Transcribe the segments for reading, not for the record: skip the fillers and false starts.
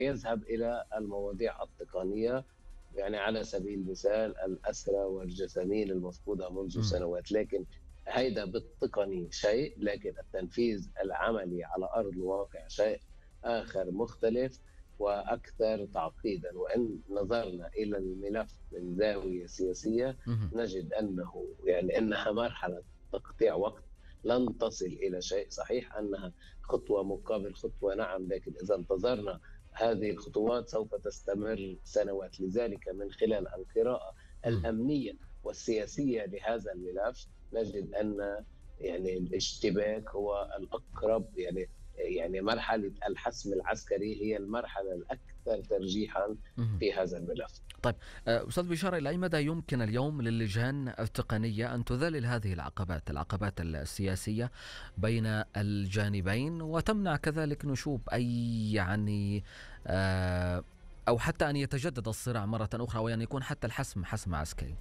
يذهب إلى المواضيع التقنية، يعني على سبيل المثال الأسرى والجثامين المفقودة منذ إمم، سنوات. لكن هيدا بالتقني شيء، لكن التنفيذ العملي على أرض الواقع شيء آخر مختلف وأكثر تعقيدا. وإن نظرنا إلى الملف من زاوية سياسية اهم، نجد أنه يعني أنها مرحلة تقطيع وقت لن تصل إلى شيء. صحيح أنها خطوة مقابل خطوة، نعم، لكن إذا انتظرنا هذه الخطوات سوف تستمر سنوات. لذلك من خلال القراءة إمم. الأمنية والسياسية لهذا الملف نجد أن يعني الاشتباك هو الأقرب. يعني مرحلة الحسم العسكري هي المرحلة الأكثر ترجيحا اهم. في هذا الملف. طيب أستاذ بشارة، إلى أي مدى يمكن اليوم للجان التقنية أن تذلل هذه العقبات السياسية بين الجانبين، وتمنع كذلك نشوب أي يعني آآ أو حتى أن يتجدد الصراع مرة أخرى، وأن يكون حتى الحسم حسم عسكري؟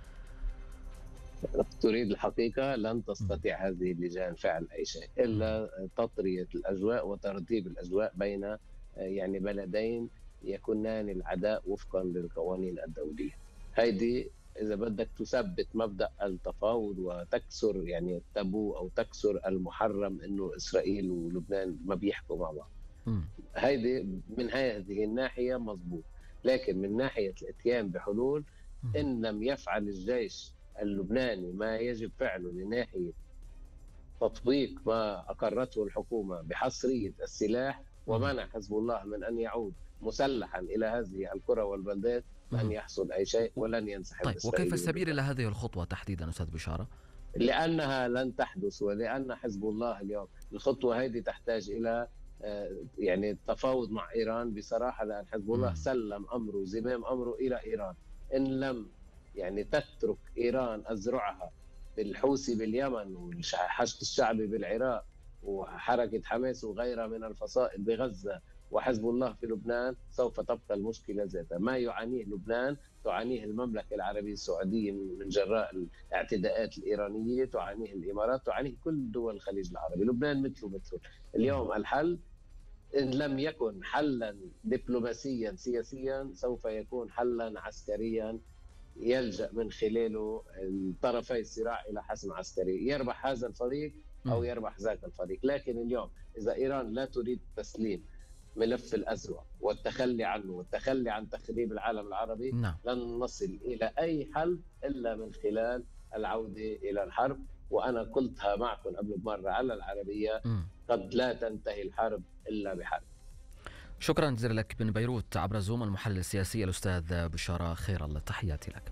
تريد الحقيقة لن إمم، تستطيع هذه اللجان فعل أي شيء اهم، إلا تطرية الأجواء وترتيب الأجواء بين يعني بلدين يكونان العداء وفقا للقوانين الدولية. هيدي إذا بدك تثبت مبدأ التفاوض وتكسر يعني التابو أو تكسر المحرم إنه إسرائيل ولبنان ما بيحكوا مع بعض. إمم، هيدي من هذه الناحية مضبوط. لكن من ناحية الاتيان بحلول، اهم، إن لم يفعل الجيش اللبناني ما يجب فعله لناحية تطبيق ما أقرته الحكومة بحصرية السلاح اهم، ومنع حزب الله من أن يعود مسلحا إلى هذه القرى والبلدات، لن اهم. يحصل أي شيء و ولن ينسحب طيب، وكيف إسرائيل من السبيل لبنان. إلى هذه الخطوة تحديدًا أستاذ بشارة؟ لأنها لن تحدث، ولأن حزب الله اليوم الخطوة هذه تحتاج إلى يعني التفاوض مع إيران بصراحة، لأن حزب الله إمم، سلم أمره زمام أمره إلى إيران. إن لم يعني تترك إيران أزرعها بالحوثي باليمن والحشد الشعبي بالعراق وحركة حماس وغيرها من الفصائل بغزة وحزب الله في لبنان، سوف تبقى المشكلة ذاتها. ما يعانيه لبنان تعانيه المملكة العربية السعودية من جراء الاعتداءات الإيرانية، تعانيه الإمارات، تعانيه كل دول الخليج العربي. لبنان مثله. إمم. اليوم الحل إن لم يكن حلا دبلوماسيا سياسيا سوف يكون حلا عسكريا يلجأ من خلاله طرفي الصراع إلى حسم عسكري، يربح هذا الفريق أو إمم، يربح ذاك الفريق. لكن اليوم إذا إيران لا تريد تسليم ملف الأزرع والتخلي عنه والتخلي عن تخريب العالم العربي، نعم. لن نصل إلى أي حل إلا من خلال العودة إلى الحرب. وأنا قلتها معكم قبل بمرة على العربية: إمم. قد لا تنتهي الحرب إلا بحرب. شكرًا جزيلًا لك من بيروت عبر زوم المحلل السياسي الأستاذ بشارة خير الله، تحياتي لك.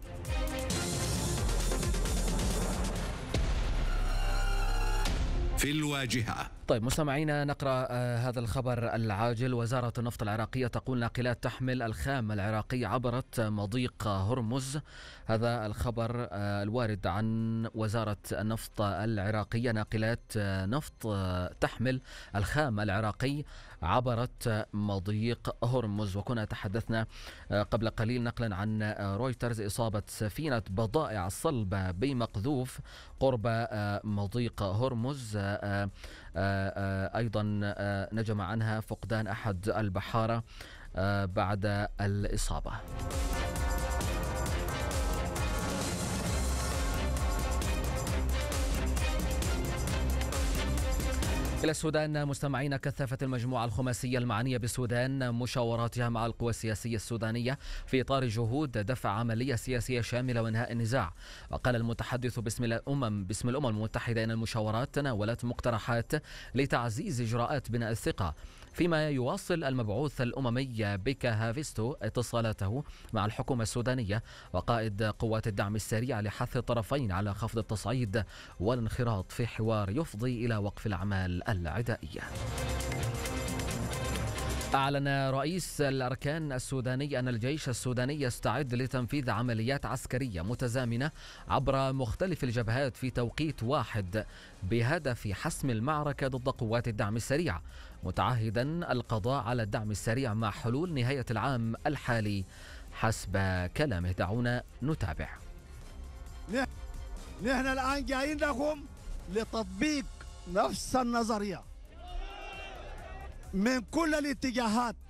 في الواجهة. طيب مستمعينا، نقرأ هذا الخبر العاجل. وزارة النفط العراقية تقول ناقلات تحمل الخام العراقي عبرت مضيق هرمز. هذا الخبر الوارد عن وزارة النفط العراقية. ناقلات نفط تحمل الخام العراقي عبرت مضيق هرمز. وكنا تحدثنا قبل قليل نقلا عن رويترز إصابة سفينة بضائع الصلب بمقذوف قرب مضيق هرمز. أيضا نجم عنها فقدان أحد البحارة بعد الإصابة. إلى السودان مستمعين، كثفت المجموعة الخماسية المعنية بالسودان مشاوراتها مع القوى السياسية السودانية في إطار جهود دفع عملية سياسية شاملة وإنهاء النزاع. وقال المتحدث باسم الأمم المتحدة أن المشاورات تناولت مقترحات لتعزيز إجراءات بناء الثقة، فيما يواصل المبعوث الأممي بيكا هافيستو اتصالاته مع الحكومة السودانية وقائد قوات الدعم السريع لحث الطرفين على خفض التصعيد والانخراط في حوار يفضي إلى وقف الأعمال العدائية. أعلن رئيس الأركان السوداني أن الجيش السوداني يستعد لتنفيذ عمليات عسكرية متزامنة عبر مختلف الجبهات في توقيت واحد بهدف حسم المعركة ضد قوات الدعم السريع، متعهدا القضاء على الدعم السريع مع حلول نهاية العام الحالي حسب كلامه. دعونا نتابع. نحن الآن جايين لكم لتطبيق نفس النظرية من كل الاتجاهات